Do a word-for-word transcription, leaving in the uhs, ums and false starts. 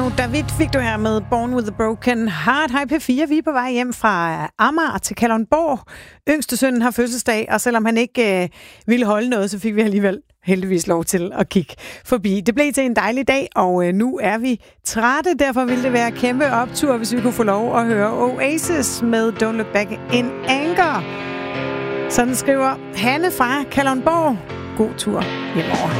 David fik du her med Born with a Broken Heart. Hej P fire, vi er på vej hjem fra Amager til Kalundborg. Yngste sønnen har fødselsdag, og selvom han ikke øh, ville holde noget, så fik vi alligevel heldigvis lov til at kigge forbi. Det blev til en dejlig dag, og øh, nu er vi trætte. Derfor ville det være kæmpe optur, hvis vi kunne få lov at høre Oasis med Don't Look Back in Anger. Sådan skriver Hanne fra Kalundborg. God tur hjemover.